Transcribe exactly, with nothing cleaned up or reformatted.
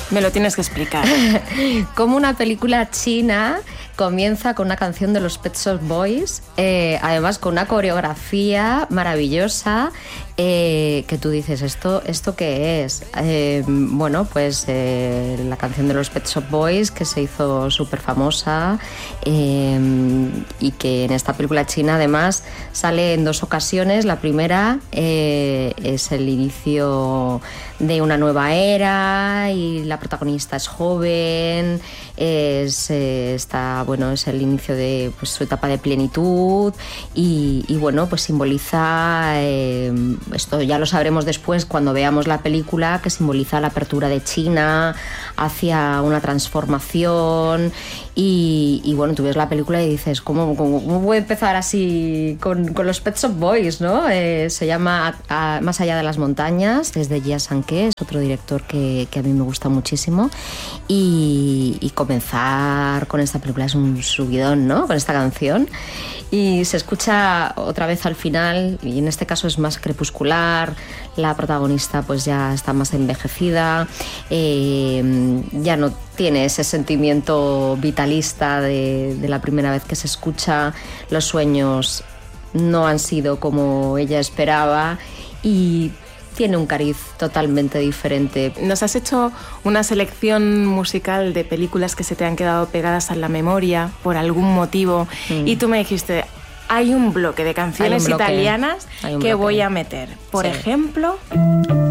Me lo tienes que explicar. Como una película china comienza con una canción de los Pet Shop Boys, eh, además con una coreografía maravillosa, eh, que tú dices, ¿esto, esto qué es? Eh, bueno, pues eh, la canción de los Pet Shop Boys, que se hizo súper famosa, eh, y que en esta película china además sale en dos ocasiones. La primera eh, es el inicio de una nueva era y la protagonista es joven, es, eh, está, bueno, es el inicio de pues, su etapa de plenitud y, y bueno, pues simboliza, eh, esto ya lo sabremos después cuando veamos la película, que simboliza la apertura de China hacia una transformación y, y bueno, tú ves la película y dices, ¿cómo, cómo, cómo puede empezar así con, con los Pet Shop Boys, ¿no? Eh, se llama a, a, Más allá de las montañas, es de Jia Sankey, es otro director que, que a mí me gusta muchísimo y, y comenzar con esta película es un subidón, ¿no? Con esta canción y se escucha otra vez al final y en este caso es más crepuscular, la protagonista pues ya está más envejecida, eh, ya no tiene ese sentimiento vitalista de, de la primera vez que se escucha, los sueños no han sido como ella esperaba y tiene un cariz totalmente diferente. Nos has hecho una selección musical de películas que se te han quedado pegadas en la memoria por algún motivo mm. y tú me dijiste, hay un bloque de canciones bloque, italianas que bloque. voy a meter. Por sí. ejemplo...